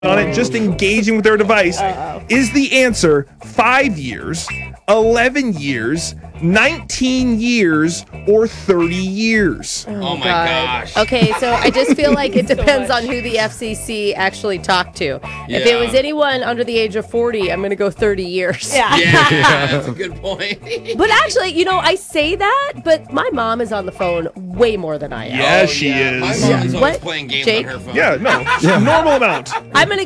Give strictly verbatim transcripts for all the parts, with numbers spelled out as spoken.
on it, just engaging with their device, Uh-oh. is the answer five years, eleven years, nineteen years, or thirty years? Oh, oh my God. gosh. Okay, so I just feel like it depends so on who the F C C actually talked to. Yeah. If it was anyone under the age of forty, I'm going to go thirty years. Yeah. yeah, that's a good point. But actually, you know, I say that, but my mom is on the phone way more than I am. Yeah, oh, she yeah. is. My mom yeah. is always what? playing games Jake? on her phone. Yeah, no. yeah. Normal amount. I'm going to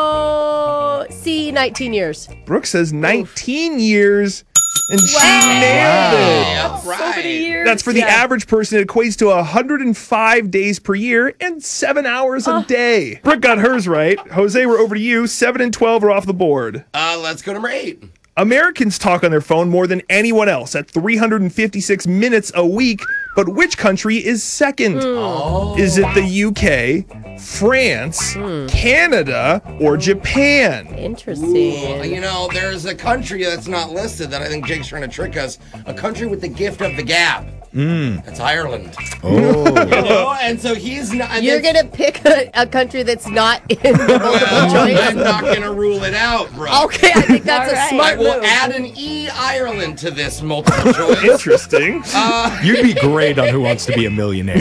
go C, nineteen years. Brooke says nineteen Oof. years. And she wow. nailed it. Wow. So many years. That's for the yeah. average person. It equates to one hundred five days per year and seven hours uh. a day. Brooke got hers right. Jose, we're over to you. Seven and twelve are off the board. Uh, let's go number eight. Americans talk on their phone more than anyone else at three hundred fifty-six minutes a week. But which country is second? Mm. Oh. Is it the U K, France, mm. Canada, or Japan? Interesting. Ooh, you know, there's a country that's not listed that I think Jake's trying to trick us. A country with the gift of the gab. Mm. That's Ireland. Oh. You know, and so he's not. You're going to pick a, a country that's not in the multiple well, choice? I'm not going to rule it out, bro. Okay, I think that's right. a smart I will move. add an E Ireland to this multiple choice. Interesting. Uh, You'd be great on Who Wants to Be a Millionaire.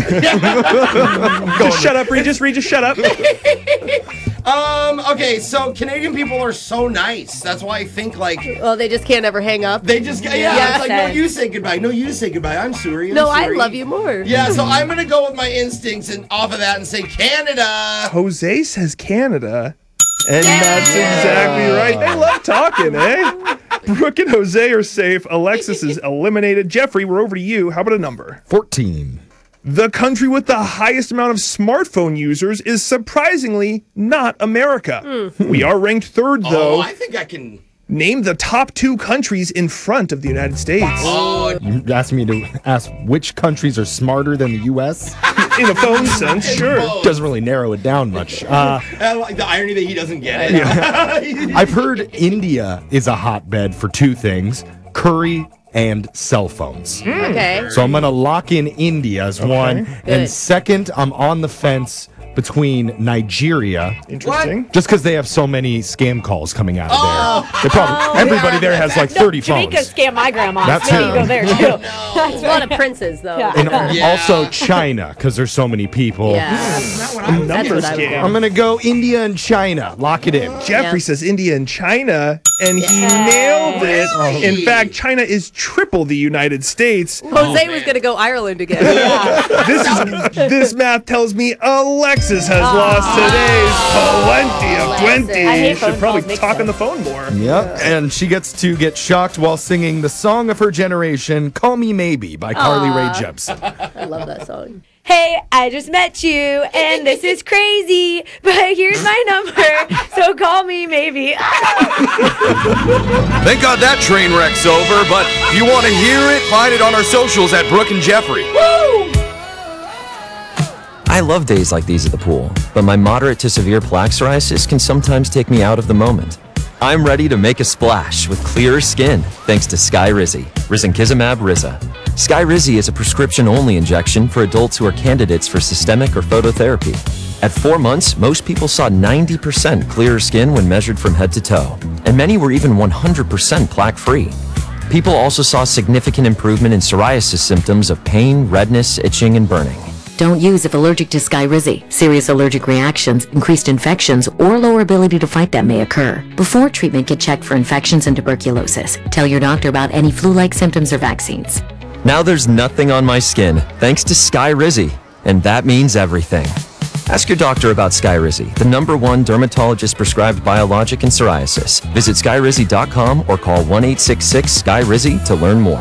Just shut up, Regis. Regis, shut up. Um, okay, so Canadian people are so nice. That's why I think, like... Well, they just can't ever hang up. They just... Yeah, Yeah. it's like, no, you say goodbye. No, you say goodbye. I'm sorry. I'm no, I sorry. love you more. Yeah, so I'm going to go with my instincts and off of that and say Canada. Jose says Canada. And that's exactly right. They love talking, eh? Brooke and Jose are safe. Alexis is eliminated. Jeffrey, we're over to you. How about a number? fourteen. The country with the highest amount of smartphone users is surprisingly not America. Mm. We are ranked third, though. Oh, I think I can... Name the top two countries in front of the United States. Oh, You asked me to ask which countries are smarter than the U S? In a phone sense, sure. Doesn't really narrow it down much. Uh, I like the irony that he doesn't get it. Yeah. I've heard India is a hotbed for two things, curry and cell phones. Mm. Okay. So I'm going to lock in India as okay. one. Good. And second, I'm on the fence between Nigeria. Interesting. What? Just because they have so many scam calls coming out of Oh. there. They probably, Oh, everybody yeah. there has like thirty no, phones. Jamaica scam my grandma. That's Maybe it. you go there too. No. There's a lot of princes, though. Yeah. And Yeah. also China, because there's so many people. Yeah. That's not what I was That's Numbers what I would game. go. I'm going to go India and China. Lock it in. Jeffrey Yeah. says India and China, and he Yeah. nailed it. Really? In fact, China is triple the United States. Jose Oh, was man. going to go Ireland again. This is this math tells me Alexis has lost today's plenty of Alexis. twenty. I hate Should phone probably calls, makes talk on sense. the phone more. Yep. And she gets to get shocked while singing the song of her generation, Call Me Maybe by Carly Rae Jepsen. I love that song. Hey, I just met you, and this is crazy, but here's my number, so call me maybe. Thank God that train wreck's over, but if you want to hear it, find it on our socials at Brooke and Jeffrey. Woo! I love days like these at the pool, but my moderate to severe plaque psoriasis can sometimes take me out of the moment. I'm ready to make a splash with clearer skin thanks to Skyrizi, Risankizumab Riza. Skyrizi is a prescription-only injection for adults who are candidates for systemic or phototherapy. At four months, most people saw ninety percent clearer skin when measured from head to toe, and many were even one hundred percent plaque-free. People also saw significant improvement in psoriasis symptoms of pain, redness, itching, and burning. Don't use if allergic to Skyrizi. Serious allergic reactions, increased infections, or lower ability to fight them may occur. Before treatment, get checked for infections and tuberculosis. Tell your doctor about any flu-like symptoms or vaccines. Now there's nothing on my skin thanks to Skyrizi, and that means everything. Ask your doctor about Skyrizi, the number one dermatologist-prescribed biologic in psoriasis. Visit skyrizi dot com or call one eight six six Skyrizi to learn more.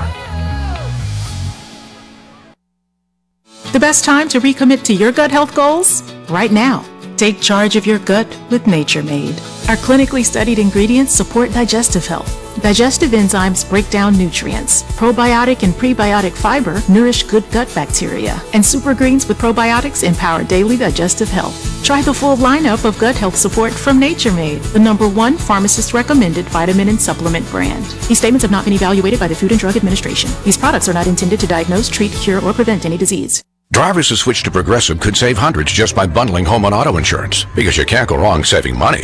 The best time to recommit to your gut health goals? Right now. Take charge of your gut with Nature Made. Our clinically studied ingredients support digestive health. Digestive enzymes break down nutrients. Probiotic and prebiotic fiber nourish good gut bacteria. And super greens with probiotics empower daily digestive health. Try the full lineup of gut health support from Nature Made, the number one pharmacist-recommended vitamin and supplement brand. These statements have not been evaluated by the Food and Drug Administration. These products are not intended to diagnose, treat, cure, or prevent any disease. Drivers who switch to Progressive could save hundreds just by bundling home and auto insurance, because you can't go wrong saving money.